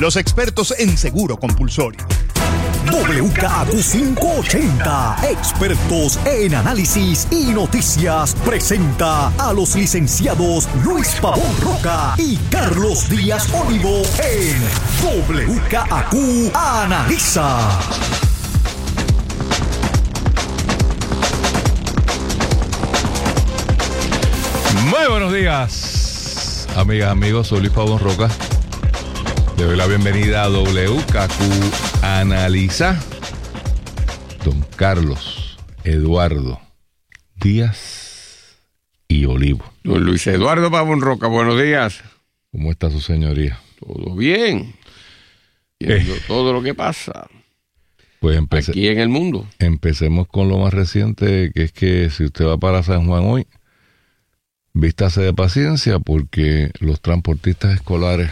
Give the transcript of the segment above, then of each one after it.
los expertos en seguro compulsorio. WKQ 580, expertos en análisis y noticias, presenta a los licenciados Luis Pavón Roca y Carlos Díaz Olivo en WKQ Analiza. Muy buenos días, amigas, amigos, soy Luis Pavón Roca. Le doy la bienvenida a WKQ Analiza. Don Carlos Eduardo Díaz y Olivo. Don Luis Eduardo Pavón Roca, buenos días. ¿Cómo está su señoría? Todo bien. Viendo todo lo que pasa pues aquí en el mundo. Empecemos con lo más reciente, que es que si usted va para San Juan hoy, vístase de paciencia porque los transportistas escolares,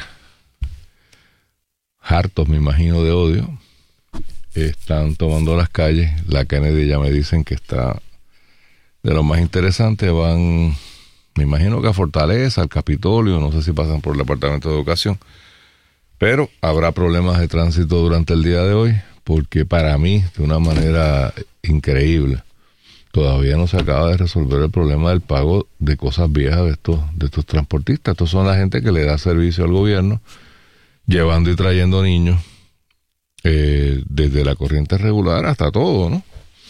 hartos me imagino de odio, están tomando las calles. La Kennedy ya me dicen que está de lo más interesante. Van, me imagino que a Fortaleza, al Capitolio, no sé si pasan por el Departamento de Educación, pero habrá problemas de tránsito durante el día de hoy, porque para mí, de una manera increíble, todavía no se acaba de resolver el problema del pago de cosas viejas de estos transportistas. Estos son la gente que le da servicio al gobierno, llevando y trayendo niños, desde la corriente regular hasta todo, ¿no?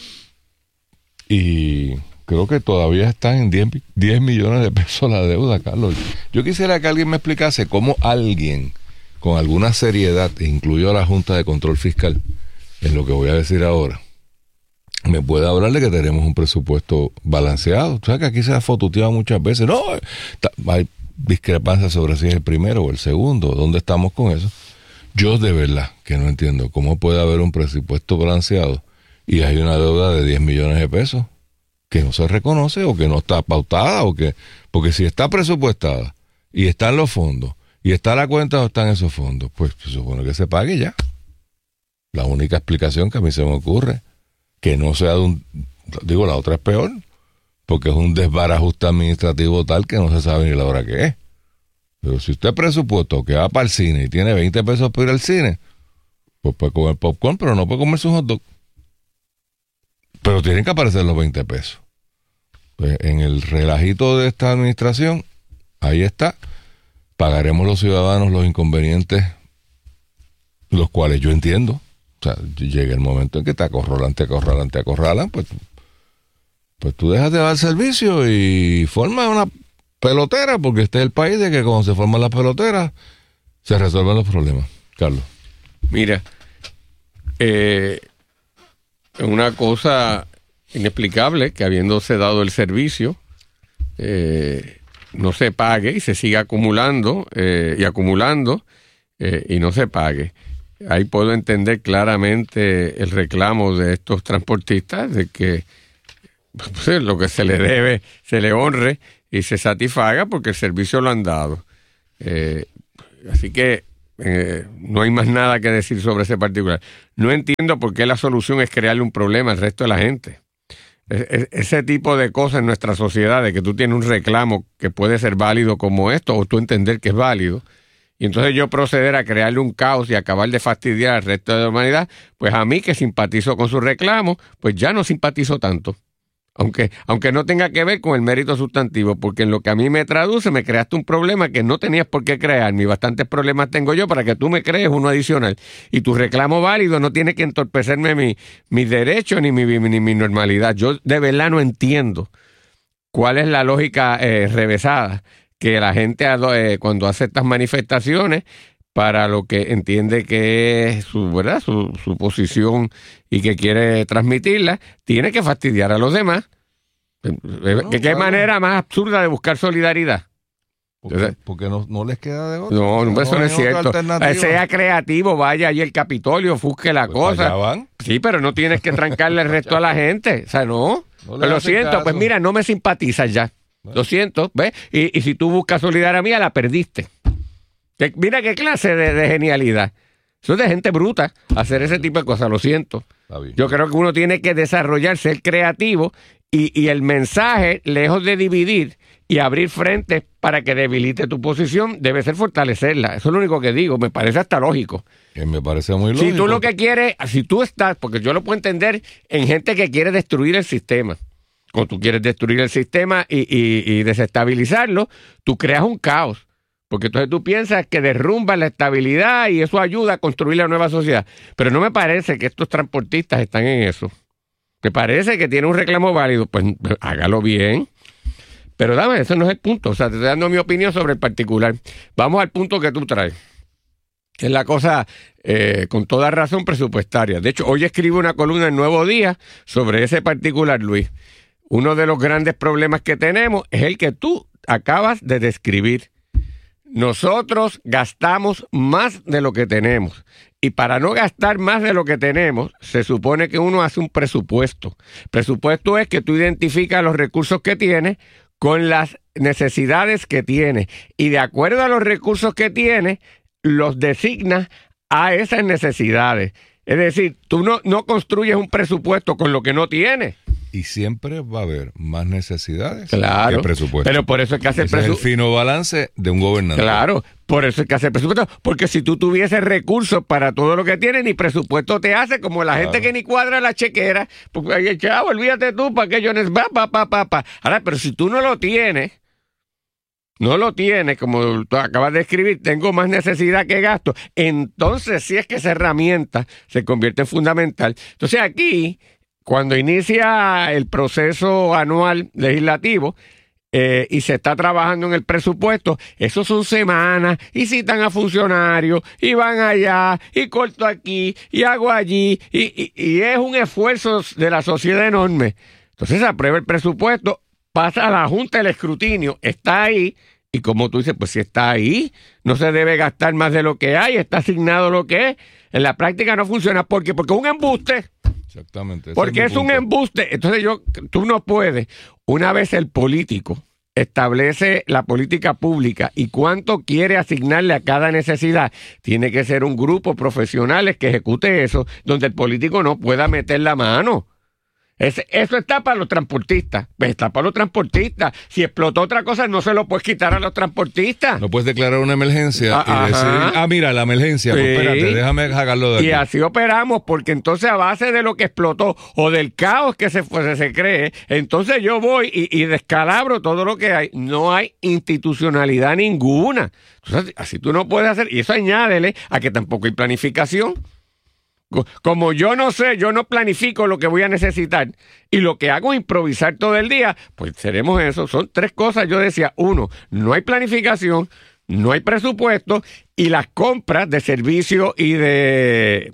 Y creo que todavía están en 10 millones de pesos la deuda, Carlos. Yo quisiera que alguien me explicase cómo alguien con alguna seriedad, incluyo a la Junta de Control Fiscal, en lo que voy a decir ahora, me puede hablar de que tenemos un presupuesto balanceado. O sea, que aquí se ha fotuteado muchas veces. No, hay discrepancias sobre si es el primero o el segundo. ¿Dónde estamos con eso? Yo de verdad que no entiendo cómo puede haber un presupuesto balanceado y hay una deuda de 10 millones de pesos que no se reconoce o que no está pautada, porque si está presupuestada y están los fondos y está la cuenta donde están esos fondos, pues se supone que se pague ya. La única explicación que a mí se me ocurre, que no sea la otra es peor, porque es un desbarajuste administrativo tal que no se sabe ni la hora que es. Pero si usted presupuesto que va para el cine y tiene 20 pesos para ir al cine, pues puede comer popcorn, pero no puede comerse un hot dog. Pero tienen que aparecer los 20 pesos. Pues en el relajito de esta administración, ahí está, pagaremos los ciudadanos los inconvenientes, los cuales yo entiendo. O sea, llega el momento en que te acorralan, pues tú dejas de dar servicio y formas una pelotera, porque este es el país de que cuando se forman las peloteras se resuelven los problemas. Carlos. Mira, una cosa inexplicable que habiéndose dado el servicio no se pague y se siga acumulando y no se pague. Ahí puedo entender claramente el reclamo de estos transportistas de que pues, lo que se le debe se le honre y se satisfaga porque el servicio lo han dado. Así que no hay más nada que decir sobre ese particular. No entiendo por qué la solución es crearle un problema al resto de la gente. Ese tipo de cosas en nuestra sociedad, de que tú tienes un reclamo que puede ser válido como esto, o tú entender que es válido, y entonces yo proceder a crearle un caos y acabar de fastidiar al resto de la humanidad, pues a mí que simpatizo con su reclamo, pues ya no simpatizo tanto. Aunque no tenga que ver con el mérito sustantivo, porque en lo que a mí me traduce, me creaste un problema que no tenías por qué crearme, y bastantes problemas tengo yo para que tú me crees uno adicional. Y tu reclamo válido no tiene que entorpecerme mis derechos ni mi normalidad. Yo de verdad no entiendo cuál es la lógica revesada que la gente cuando hace estas manifestaciones para lo que entiende que es su posición y que quiere transmitirla, tiene que fastidiar a los demás. ¿Qué manera más absurda de buscar solidaridad? Porque no les queda de otra. No, eso no es cierto. Sea creativo, vaya allí al Capitolio, busque la cosa. Allá van. Sí, pero no tienes que trancarle el resto a la gente. O sea, no lo siento, caso. Pues mira, no me simpatizas ya. Lo siento, ¿ves? Y si tú buscas solidaridad mía, la perdiste. Mira qué clase de genialidad. Eso es de gente bruta, hacer ese tipo de cosas, lo siento. Yo creo que uno tiene que desarrollar, ser creativo y el mensaje, lejos de dividir y abrir frentes para que debilite tu posición debe ser fortalecerla. Eso es lo único que digo, me parece hasta lógico. Que me parece muy lógico. Si tú lo que quieres, si tú estás, porque yo lo puedo entender en gente que quiere destruir el sistema. Cuando tú quieres destruir el sistema y desestabilizarlo, tú creas un caos. Porque entonces tú piensas que derrumbas la estabilidad y eso ayuda a construir la nueva sociedad. Pero no me parece que estos transportistas están en eso. Me parece que tiene un reclamo válido. Pues hágalo bien. Pero dame, ese no es el punto. O sea, te estoy dando mi opinión sobre el particular. Vamos al punto que tú traes. Que es la cosa, con toda razón, presupuestaria. De hecho, hoy escribo una columna en Nuevo Día sobre ese particular, Luis. Uno de los grandes problemas que tenemos es el que tú acabas de describir. Nosotros gastamos más de lo que tenemos. Y para no gastar más de lo que tenemos, se supone que uno hace un presupuesto. Presupuesto es que tú identificas los recursos que tienes con las necesidades que tienes. Y de acuerdo a los recursos que tienes, los designas a esas necesidades. Es decir, tú no construyes un presupuesto con lo que no tienes. Y siempre va a haber más necesidades que presupuesto. Pero por eso es que hace el presupuesto. Es el fino balance de un gobernante. Claro, por eso es que hace el presupuesto. Porque si tú tuvieses recursos para todo lo que tienes, ni presupuesto te hace, como la gente que ni cuadra la chequera. Porque, chavo, olvídate tú, para que yo no. Ahora, pero si tú no lo tienes, como tú acabas de escribir, tengo más necesidad que gasto. Entonces, sí es que esa herramienta se convierte en fundamental. Entonces, aquí, cuando inicia el proceso anual legislativo y se está trabajando en el presupuesto, eso son semanas, y citan a funcionarios, y van allá, y corto aquí, y hago allí, y es un esfuerzo de la sociedad enorme. Entonces se aprueba el presupuesto, pasa a la Junta del Escrutinio, está ahí, y como tú dices, pues si está ahí, no se debe gastar más de lo que hay, está asignado lo que es. En la práctica no funciona. ¿Por qué? Porque es un embuste. Exactamente. Porque es un embuste. Entonces tú no puedes, una vez el político establece la política pública y cuánto quiere asignarle a cada necesidad, tiene que ser un grupo profesionales que ejecute eso, donde el político no pueda meter la mano. Eso está para los transportistas. Está para los transportistas. Si explotó otra cosa, no se lo puedes quitar a los transportistas. No puedes declarar una emergencia y decir, mira, la emergencia, pues espérate, déjame sacarlo de aquí. Y así operamos, porque entonces a base de lo que explotó o del caos que se cree, entonces yo voy y descalabro todo lo que hay. No hay institucionalidad ninguna. Entonces, así tú no puedes hacer. Y eso añádele a que tampoco hay planificación. Como yo no sé, yo no planifico lo que voy a necesitar y lo que hago es improvisar todo el día, pues seremos eso. Son tres cosas. Yo decía, uno, no hay planificación, no hay presupuesto y las compras de servicios y de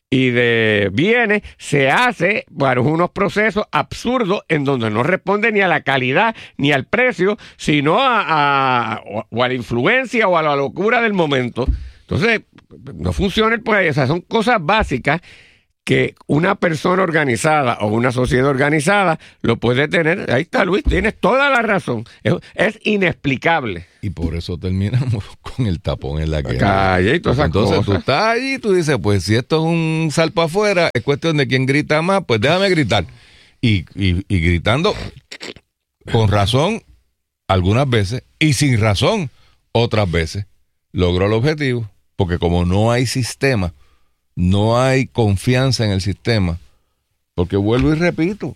bienes se hace para unos procesos absurdos en donde no responde ni a la calidad ni al precio, sino o a la influencia o a la locura del momento. Entonces, no funciona el país. O sea, son cosas básicas que una persona organizada o una sociedad organizada lo puede tener. Ahí está, Luis, tienes toda la razón. Es inexplicable. Y por eso terminamos con el tapón en la calle y todas esas entonces cosas. Tú estás allí y tú dices, pues si esto es un salto afuera, es cuestión de quién grita más, pues déjame gritar. Y gritando con razón algunas veces y sin razón otras veces, logró el objetivo. Porque como no hay sistema, no hay confianza en el sistema, porque vuelvo y repito,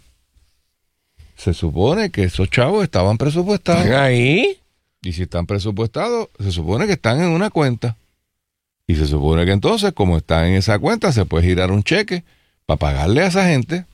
se supone que esos chavos estaban presupuestados. ¿Están ahí? Y si están presupuestados, se supone que están en una cuenta. Y se supone que entonces, como están en esa cuenta, se puede girar un cheque para pagarle a esa gente.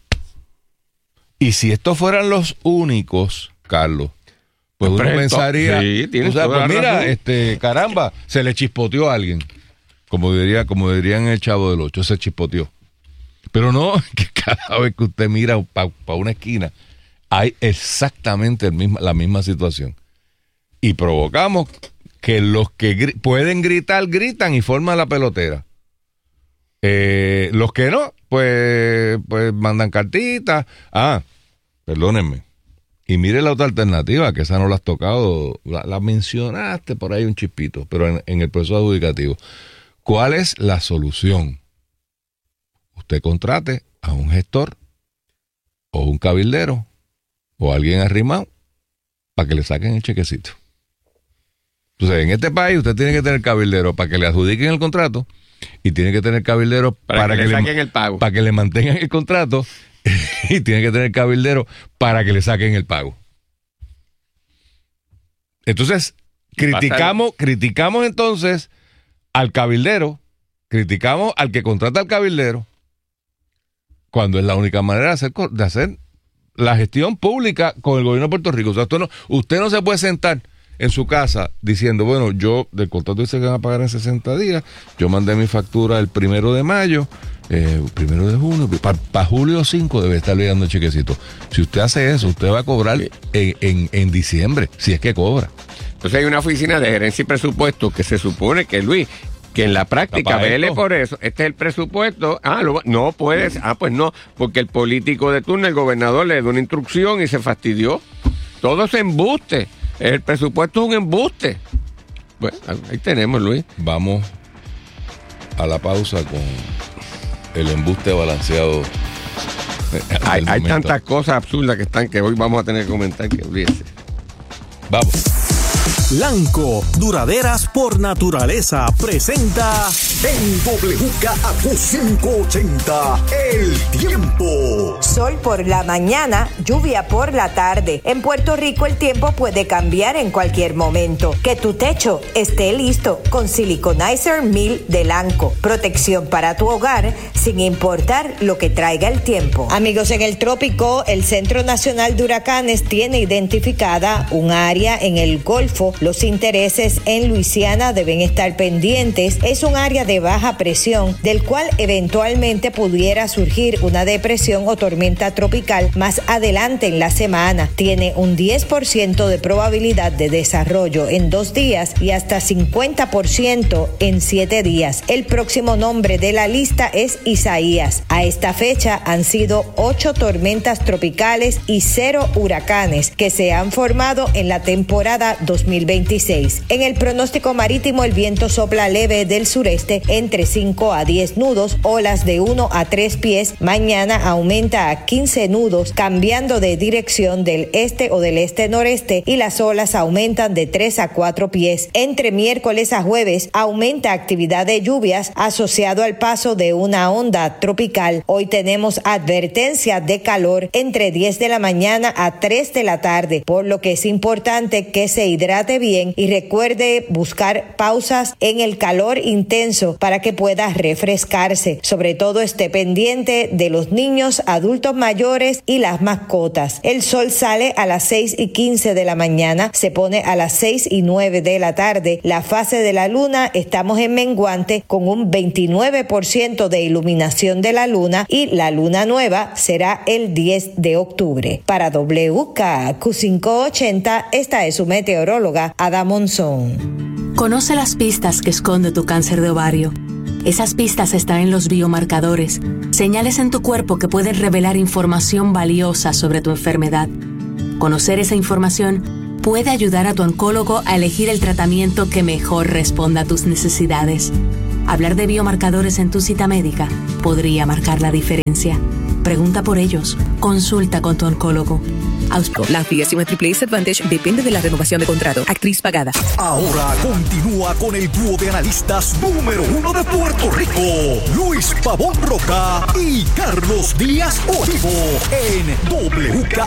Y si estos fueran los únicos, Carlos, pues uno pensaría, sí, o sea, pues mira, caramba, se le chispoteó a alguien. Como dirían el Chavo del Ocho, se chispoteó. Pero no, que cada vez que usted mira para una esquina, hay exactamente la misma situación. Y provocamos que los que pueden gritar, gritan y forman la pelotera. Los que no, pues mandan cartitas. Perdónenme. Y mire la otra alternativa, que esa no la has tocado, la mencionaste por ahí un chispito, pero en el proceso adjudicativo. ¿Cuál es la solución? Usted contrate a un gestor o un cabildero o alguien arrimado para que le saquen el chequecito. Entonces, en este país usted tiene que tener cabildero para que le adjudiquen el contrato y tiene que tener cabildero para que le saquen el pago. Para que le mantengan el contrato y tiene que tener cabildero para que le saquen el pago. Entonces, criticamos entonces al cabildero, criticamos al que contrata al cabildero, cuando es la única manera de hacer la gestión pública con el gobierno de Puerto Rico. O sea, usted no se puede sentar en su casa diciendo, bueno, yo del contrato dice que van a pagar en 60 días, yo mandé mi factura el 1 de mayo, 1 de junio, para julio 5 debe estar llegando el chequecito. Si usted hace eso, usted va a cobrar en diciembre, si es que cobra. Entonces hay una oficina de gerencia y presupuesto que se supone que, Luis, que en la práctica vele por eso. Este es el presupuesto. No puedes. Pues no, porque el político de turno, el gobernador, le dio una instrucción y se fastidió. Todo es embuste. El presupuesto es un embuste. Bueno, ahí tenemos, Luis. Vamos a la pausa con el embuste balanceado. Hay tantas cosas absurdas que están que hoy vamos a tener que comentar que olvídese. Vamos. Lanco, duraderas por naturaleza, presenta en WKAQ 580 El Tiempo. Sol por la mañana, lluvia por la tarde. En Puerto Rico el tiempo puede cambiar en cualquier momento. Que tu techo esté listo con Siliconizer 1000 de Lanco. Protección para tu hogar sin importar lo que traiga el tiempo. Amigos, en el trópico, el Centro Nacional de Huracanes tiene identificada un área en el Golfo. Los intereses en Luisiana deben estar pendientes. Es un área de baja presión, del cual eventualmente pudiera surgir una depresión o tormenta tropical más adelante en la semana. Tiene un 10% de probabilidad de desarrollo en 2 días y hasta 50% en 7 días. El próximo nombre de la lista es Isaías. A esta fecha han sido 8 tormentas tropicales y 0 huracanes que se han formado en la temporada 2026. En el pronóstico marítimo, el viento sopla leve del sureste entre 5 a 10 nudos, olas de 1 a 3 pies. Mañana aumenta a 15 nudos, cambiando de dirección del este o del este-noreste, y las olas aumentan de 3 a 4 pies. Entre miércoles a jueves aumenta actividad de lluvias asociado al paso de una onda tropical. Hoy tenemos advertencia de calor entre 10 de la mañana a 3 de la tarde, por lo que es importante que se hidrate bien y recuerde buscar pausas en el calor intenso para que pueda refrescarse. Sobre todo esté pendiente de los niños, adultos mayores y las mascotas. El sol sale a las 6:15 de la mañana, se pone a las 6:09 de la tarde. La fase de la luna, estamos en menguante con un 29% de iluminación de la luna, y la luna nueva será el 10 de octubre. Para WKAQ 580, esta es su meteoróloga Ada Monzón. Conoce las pistas que esconde tu cáncer de ovario. Esas pistas están en los biomarcadores, señales en tu cuerpo que pueden revelar información valiosa sobre tu enfermedad. Conocer esa información puede ayudar a tu oncólogo a elegir el tratamiento que mejor responda a tus necesidades. Hablar de biomarcadores en tu cita médica podría marcar la diferencia. Pregunta por ellos. Consulta con tu oncólogo. La afiliación a Triple Ace Advantage depende de la renovación de contrato. Actriz pagada. Ahora continúa con el dúo de analistas número 1 de Puerto Rico, Luis Pavón Roca y Carlos Díaz Olivo, en WKAQ